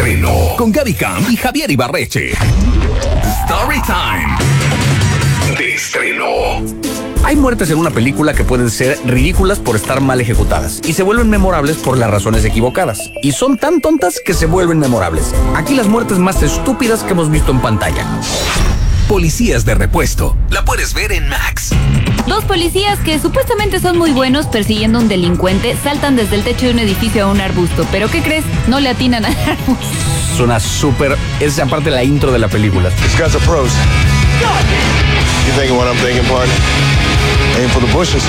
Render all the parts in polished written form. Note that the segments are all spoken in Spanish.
estreno con Gaby Cam y Javier Ibarreche. Story Time de estreno. Hay muertes en una película que pueden ser ridículas por estar mal ejecutadas y se vuelven memorables por las razones equivocadas. Y son tan tontas que se vuelven memorables. Aquí las muertes más estúpidas que hemos visto en pantalla. Policías de repuesto. La puedes ver en Max. Dos policías que supuestamente son muy buenos persiguiendo a un delincuente saltan desde el techo de un edificio a un arbusto. ¿Pero qué crees? No le atinan al arbusto. Suena súper... Es aparte la intro de la película. These guys are pros. You thinking what I'm thinking, partner? Aim for the bushes.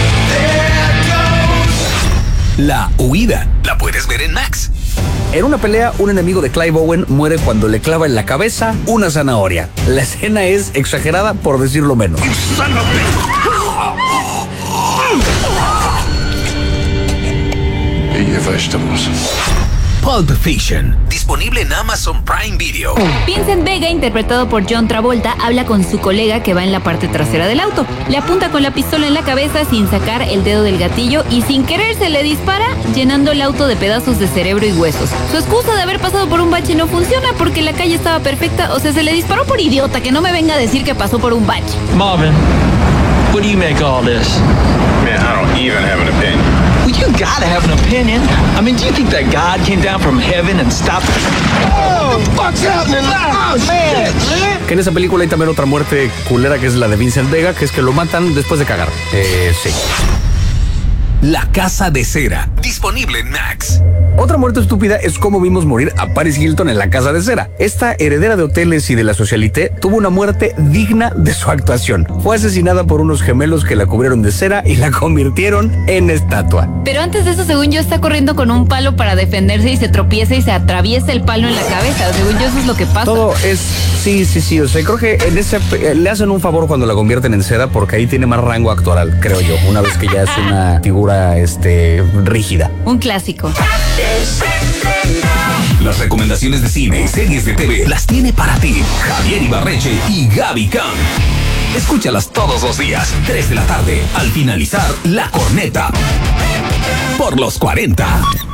La huida. La puedes ver en Max. En una pelea, un enemigo de Clive Owen muere cuando le clava en la cabeza una zanahoria. La escena es exagerada por decirlo menos. Eat your vegetables. Pulp Fiction. Disponible en Amazon Prime Video. Vincent Vega, interpretado por John Travolta, habla con su colega que va en la parte trasera del auto. Le apunta con la pistola en la cabeza sin sacar el dedo del gatillo y sin querer se le dispara, llenando el auto de pedazos de cerebro y huesos. Su excusa de haber pasado por un bache no funciona porque la calle estaba perfecta, o sea, se le disparó por idiota, que no me venga a decir que pasó por un bache. Marvin, what do you make of all this? Man, I don't even have an opinion. Well, you gotta have an opinion. I mean, do you think that God came down from heaven and stopped? Oh, what the fuck's happening? Oh, man. Que en esa película hay también otra muerte culera que es la de Vincent Vega, que es que lo matan después de cagar. Sí. La Casa de Cera. Disponible en Max. Otra muerte estúpida es cómo vimos morir a Paris Hilton en La Casa de Cera. Esta heredera de hoteles y de la socialité tuvo una muerte digna de su actuación. Fue asesinada por unos gemelos que la cubrieron de cera y la convirtieron en estatua. Pero antes de eso, según yo, está corriendo con un palo para defenderse y se tropieza y se atraviesa el palo en la cabeza. Según yo, eso es lo que pasa. Todo es... Sí. O sea, creo que en ese le hacen un favor cuando la convierten en cera porque ahí tiene más rango actoral, creo yo. Una vez que ya es una figura rígida. Un clásico. Las recomendaciones de cine y series de TV las tiene para ti Javier Ibarreche y Gaby Cam. Escúchalas todos los días, 3 de la tarde, al finalizar La Corneta. Por los 40.